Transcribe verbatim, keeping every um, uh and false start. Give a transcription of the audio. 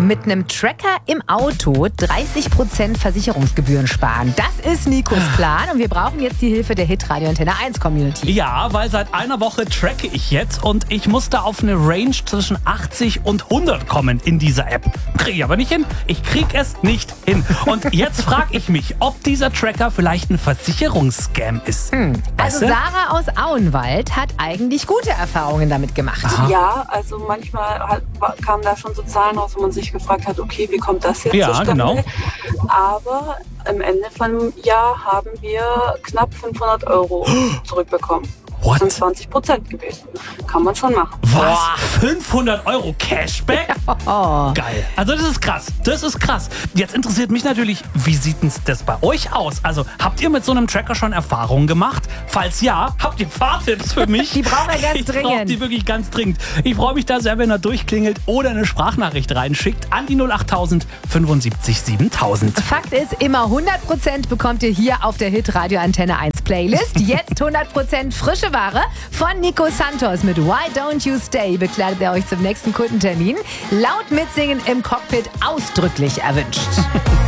mit einem Tracker im Auto dreißig Prozent Versicherungsgebühren sparen. Das ist Nikos Plan und wir brauchen jetzt die Hilfe der Hitradio Antenne eins Community. Ja, weil seit einer Woche tracke ich jetzt und ich musste auf eine Range zwischen achtzig und hundert kommen in dieser App. Kriege ich aber nicht hin. Ich krieg es nicht hin. Und jetzt frage ich mich, ob dieser Tracker vielleicht ein Versicherungsscam ist. Hm. Also Weißt du? Sarah aus Auenwald hat eigentlich gute Erfahrungen damit gemacht. Aha. Ja, also manchmal halt, kamen da schon so Zahlen raus, wo man sich gefragt hat, okay, wie kommt das jetzt Ja, zustande? genau. Aber am Ende vom Jahr haben wir knapp fünfhundert Euro zurückbekommen. What? Das sind zwanzig Prozent gewesen. Kann man schon machen. Was? fünfhundert Euro Cashback? Oh. Geil. Also das ist krass. Das ist krass. Jetzt interessiert mich natürlich, wie sieht denn das bei euch aus? Also habt ihr mit so einem Tracker schon Erfahrungen gemacht? Falls ja, habt ihr Fahrtipps für mich? Die brauchen wir ganz ich brauche dringend. die wirklich ganz dringend. Ich freue mich da sehr, wenn er durchklingelt oder eine Sprachnachricht reinschickt an die null achttausend fünfundsiebzig siebentausend. Fakt ist, immer hundert Prozent bekommt ihr hier auf der Hitradio Antenne eins Playlist. Jetzt hundert Prozent frische Ware von Nico Santos mit Why Don't You Stay bekleidet er euch zum nächsten Kundentermin. Laut mitsingen im Cockpit ausdrücklich erwünscht.